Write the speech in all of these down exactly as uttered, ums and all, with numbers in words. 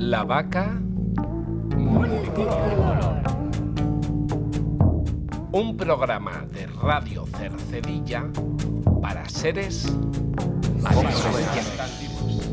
La vaca multicolor. Un programa de Radio Cercedilla para seres imaginativos.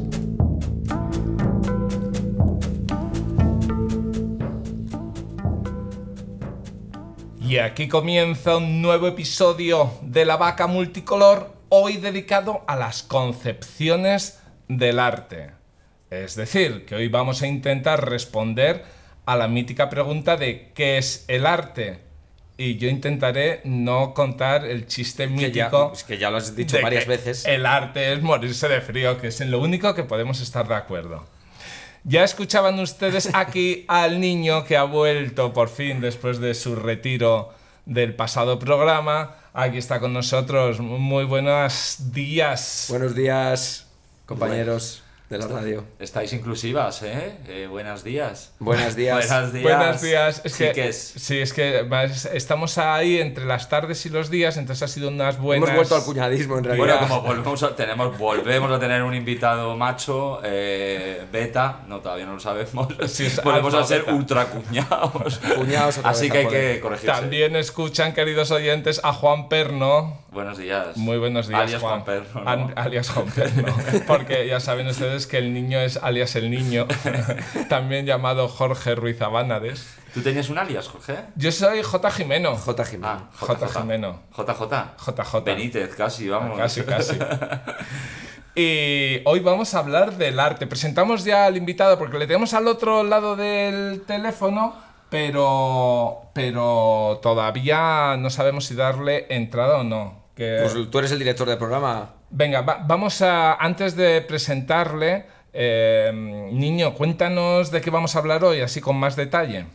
Y aquí comienza un nuevo episodio de La vaca multicolor, hoy dedicado a las concepciones del arte. Es decir, que hoy vamos a intentar responder a la mítica pregunta de ¿qué es el arte? Y yo intentaré no contar el chiste mítico. Que ya, es que ya lo has dicho varias veces. El arte es morirse de frío, que es en lo único que podemos estar de acuerdo. Ya escuchaban ustedes aquí al niño que ha vuelto por fin después de su retiro del pasado programa. Aquí está con nosotros. Muy buenos días. Buenos días, compañeros de la radio. Estáis inclusivas, ¿eh? eh buenos días. Buenos días. Buenos días. Buenos días. Es sí que, que es. Sí, es que estamos ahí entre las tardes y los días, entonces ha sido unas buenas... Hemos vuelto al cuñadismo, en realidad. Bueno, como volvemos a, tenemos, volvemos a tener un invitado macho, eh, beta, no, todavía no lo sabemos. Sí, volvemos a ser beta. ultra cuñados. Cuñados otra Así vez que hay a que corregirse. También escuchan, queridos oyentes, a Juan Perno. Buenos días. Muy buenos días, alias Juan. Juan Perno, ¿no? An- alias Juan Perno. Porque ya saben ustedes que el niño es alias el niño, también llamado Jorge Ruiz Abánades. ¿Tú tenías un alias, Jorge? Yo soy J. Jimeno. J. Jimeno. Ah, J. Jimeno. J J. J J. Benítez, casi, vamos. Casi, casi. Y hoy vamos a hablar del arte. Presentamos ya al invitado porque le tenemos al otro lado del teléfono, pero, pero todavía no sabemos si darle entrada o no. Que... Pues tú eres el director del programa. Venga, va, vamos a, antes de presentarle, eh, niño, cuéntanos de qué vamos a hablar hoy, así con más detalle.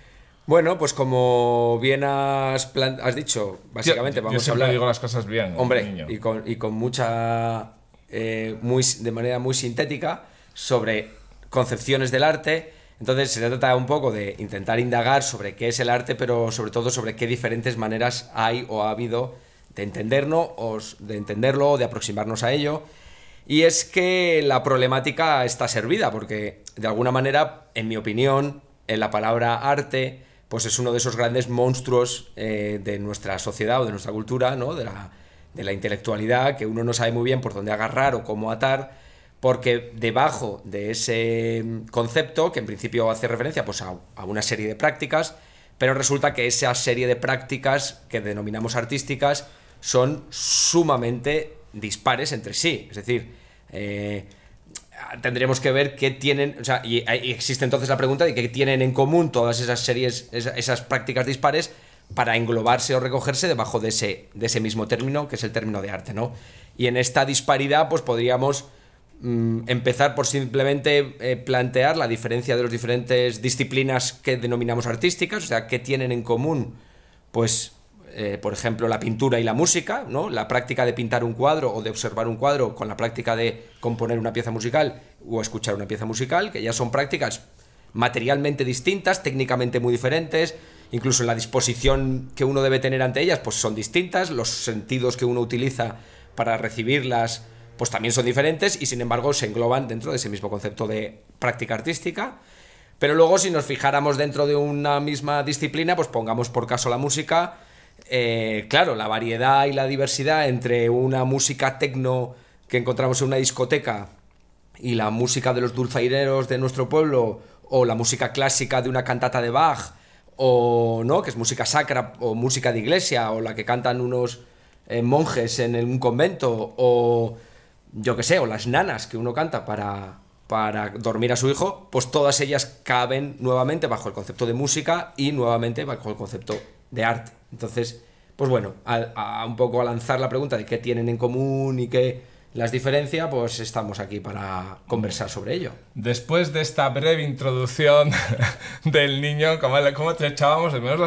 Bueno, pues como bien has, plan- has dicho, básicamente yo, vamos yo a siempre hablar... digo las cosas bien, Hombre, niño. y con, y con mucha... Eh, muy, de manera muy sintética sobre concepciones del arte. Entonces se trata un poco de intentar indagar sobre qué es el arte, pero sobre todo sobre qué diferentes maneras hay o ha habido de entenderlo o de entenderlo o de aproximarnos a ello. Y es que la problemática está servida, porque de alguna manera, en mi opinión, en la palabra arte, pues es uno de esos grandes monstruos eh, de nuestra sociedad o de nuestra cultura, ¿no? De la, de la intelectualidad, que uno no sabe muy bien por dónde agarrar o cómo atar, porque debajo de ese concepto, que en principio hace referencia pues, a, a una serie de prácticas, pero resulta que esa serie de prácticas que denominamos artísticas son sumamente dispares entre sí. Es decir, eh, tendremos que ver qué tienen, o sea, y, y existe entonces la pregunta de qué tienen en común todas esas series, esas, esas prácticas dispares para englobarse o recogerse debajo de ese, de ese mismo término, que es el término de arte, ¿no? Y en esta disparidad, pues podríamos mm, empezar por simplemente eh, plantear la diferencia de las diferentes disciplinas que denominamos artísticas, o sea, qué tienen en común, pues... Eh, por ejemplo, la pintura y la música, ¿no? La práctica de pintar un cuadro o de observar un cuadro con la práctica de componer una pieza musical o escuchar una pieza musical, que ya son prácticas materialmente distintas, técnicamente muy diferentes, incluso en la disposición que uno debe tener ante ellas, pues son distintas, los sentidos que uno utiliza para recibirlas, pues también son diferentes y sin embargo se engloban dentro de ese mismo concepto de práctica artística. Pero luego, si nos fijáramos dentro de una misma disciplina, pues pongamos por caso la música. Eh, claro, la variedad y la diversidad entre una música tecno que encontramos en una discoteca y la música de los dulzaineros de nuestro pueblo, o la música clásica de una cantata de Bach, o no, que es música sacra o música de iglesia, o la que cantan unos eh, monjes en un convento, o yo qué sé, o las nanas que uno canta para, para dormir a su hijo, pues todas ellas caben nuevamente bajo el concepto de música y nuevamente bajo el concepto de arte. Entonces, pues bueno, a, a un poco a lanzar la pregunta de qué tienen en común y qué las diferencia, pues estamos aquí para conversar sobre ello. Después de esta breve introducción del niño, como, como te echábamos de menos la